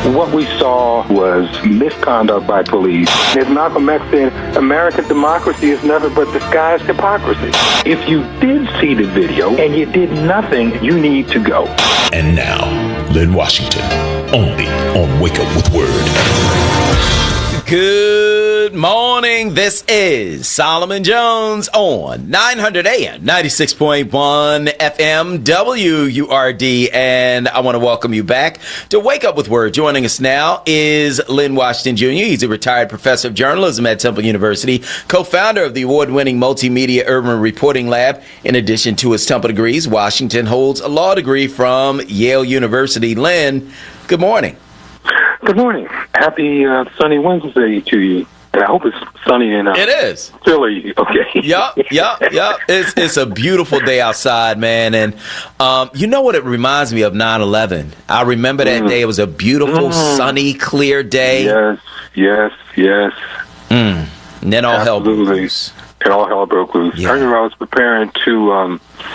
What we saw was misconduct by police. As Malcolm X said, American democracy is nothing but disguised hypocrisy. If you did see the video and you did nothing, you need to go. And now, Lynn Washington, only on Wake Up With Word. Good morning. This is Solomon Jones on 900 AM, 96.1 FM, WURD. And I want to welcome you back to Wake Up With Word. Joining us now is Lynn Washington Jr. He's a retired professor of journalism at Temple University, co-founder of the award-winning Multimedia Urban Reporting Lab. In addition to his Temple degrees, Washington holds a law degree from Yale University. Lynn, good morning. Good morning. Happy sunny Wednesday to you. And I hope it's sunny in It is. Philly. Okay. Yup. It's a beautiful day outside, man. And you know what it reminds me of? 9/11. I remember that day. It was a beautiful, sunny, clear day. Yes. And then all hell broke loose. And all hell broke loose. Yeah. I remember I was preparing to